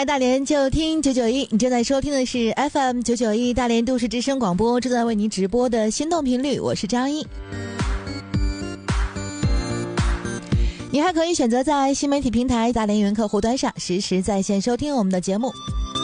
嗨，大连就听991，你正在收听的是 FM 991大连都市之声广播，正在为您直播的心动频率，我是张一。你还可以选择在新媒体平台大连语文客户端上实时在线收听我们的节目。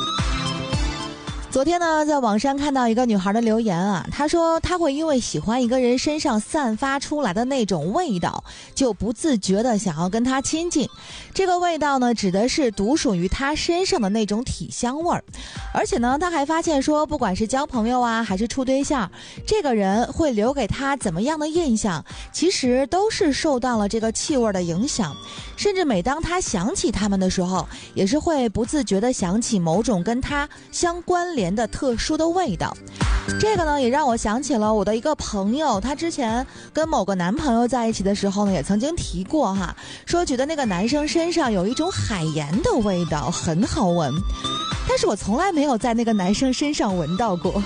昨天呢，在网上看到一个女孩的留言啊，她说她会因为喜欢一个人身上散发出来的那种味道，就不自觉的想要跟他亲近。这个味道呢，指的是独属于他身上的那种体香味儿。而且呢，她还发现说，不管是交朋友啊，还是处对象，这个人会留给她怎么样的印象，其实都是受到了这个气味的影响。甚至每当她想起他们的时候，也是会不自觉的想起某种跟他相关联的特殊的味道。这个呢，也让我想起了我的一个朋友，他之前跟某个男朋友在一起的时候呢，也曾经提过哈，说觉得那个男生身上有一种海盐的味道，很好闻。但是我从来没有在那个男生身上闻到过。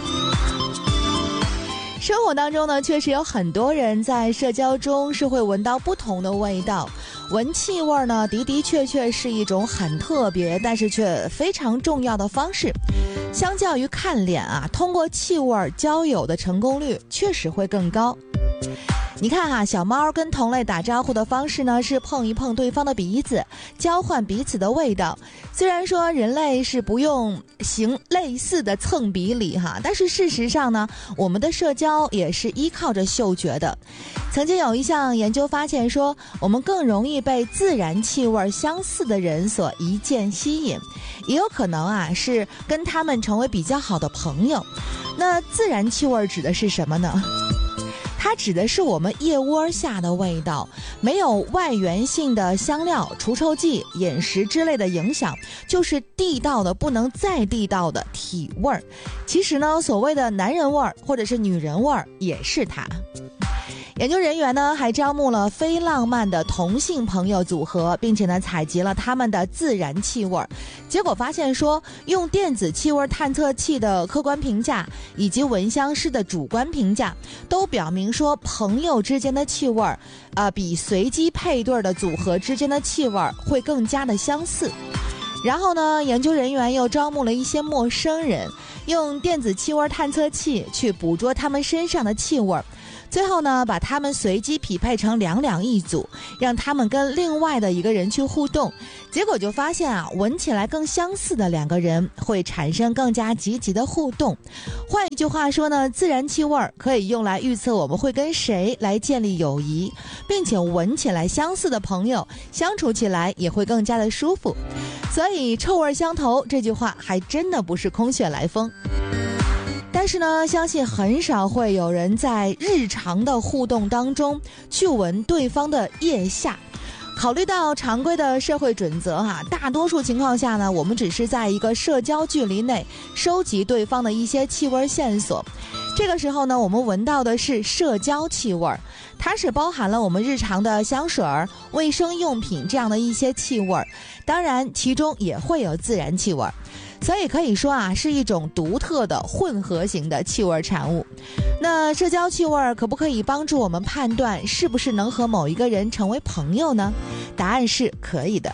生活当中呢，确实有很多人在社交中是会闻到不同的味道。闻气味呢，的的确确是一种很特别，但是却非常重要的方式。相较于看脸啊，通过气味交友的成功率确实会更高。你看哈，小猫跟同类打招呼的方式呢，是碰一碰对方的鼻子，交换彼此的味道。虽然说人类是不用行类似的蹭鼻礼哈，但是事实上呢，我们的社交也是依靠着嗅觉的。曾经有一项研究发现说，我们更容易被自然气味相似的人所一见吸引，也有可能啊是跟他们成为比较好的朋友。那自然气味指的是什么呢？它指的是我们腋窝下的味道，没有外源性的香料、除臭剂、饮食之类的影响，就是地道的不能再地道的体味儿。其实呢，所谓的男人味儿或者是女人味儿也是它。研究人员呢还招募了非浪漫的同性朋友组合，并且呢采集了他们的自然气味，结果发现说，用电子气味探测器的客观评价以及闻香师的主观评价都表明说，朋友之间的气味比随机配对的组合之间的气味会更加的相似。然后呢，研究人员又招募了一些陌生人，用电子气味探测器去捕捉他们身上的气味，最后呢，把他们随机匹配成两两一组，让他们跟另外的一个人去互动。结果就发现啊，闻起来更相似的两个人会产生更加积极的互动。换一句话说呢，自然气味可以用来预测我们会跟谁来建立友谊，并且闻起来相似的朋友相处起来也会更加的舒服。所以臭味相投这句话还真的不是空穴来风。但是呢，相信很少会有人在日常的互动当中去闻对方的腋下。考虑到常规的社会准则哈，大多数情况下呢，我们只是在一个社交距离内收集对方的一些气味线索。这个时候呢，我们闻到的是社交气味，它是包含了我们日常的香水、卫生用品这样的一些气味，当然其中也会有自然气味。所以可以说啊，是一种独特的混合型的气味产物。那社交气味可不可以帮助我们判断是不是能和某一个人成为朋友呢？答案是可以的。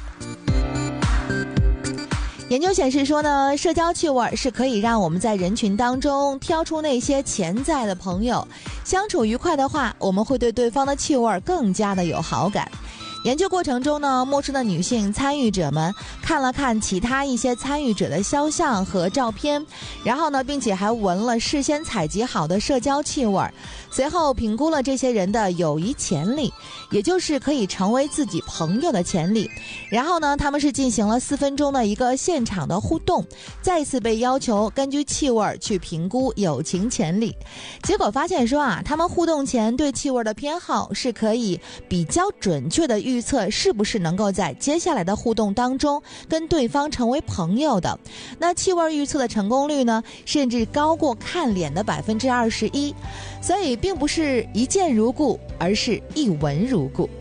研究显示说呢，社交气味是可以让我们在人群当中挑出那些潜在的朋友，相处愉快的话，我们会对对方的气味更加的有好感。研究过程中呢，陌生的女性参与者们看了看其他一些参与者的肖像和照片，然后呢，并且还闻了事先采集好的社交气味，随后评估了这些人的友谊潜力，也就是可以成为自己朋友的潜力。然后呢，他们是进行了4分钟的一个现场的互动，再次被要求根据气味去评估友情潜力。结果发现说啊，他们互动前对气味的偏好是可以比较准确的预测是不是能够在接下来的互动当中跟对方成为朋友的。那气味预测的成功率呢，甚至高过看脸的21%。所以并不是一见如故，而是一闻如故。